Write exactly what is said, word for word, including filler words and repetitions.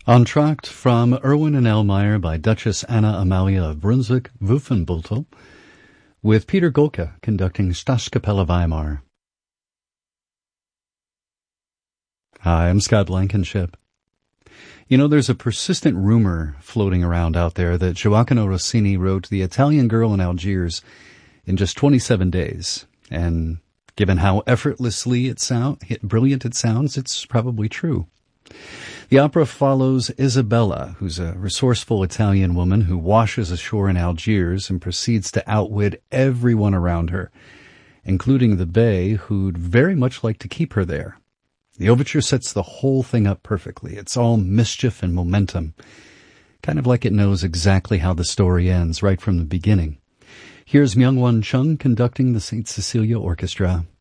Entr'acte from Erwin and Elmeyer by Duchess Anna Amalia of Brunswick-Wolfenbüttel, with Peter Golke conducting Staatskapelle Weimar. Hi, I'm Scott Blankenship. You know, there's a persistent rumor floating around out there that Gioacchino Rossini wrote The Italian Girl in Algiers in just twenty-seven days. And given how effortlessly it sound, brilliant it sounds, it's probably true. The opera follows Isabella, who's a resourceful Italian woman who washes ashore in Algiers and proceeds to outwit everyone around her, including the Bey, who'd very much like to keep her there. The overture sets the whole thing up perfectly. It's all mischief and momentum, kind of like it knows exactly how the story ends right from the beginning. Here's Myung-Whun Chung conducting the Saint Cecilia Orchestra.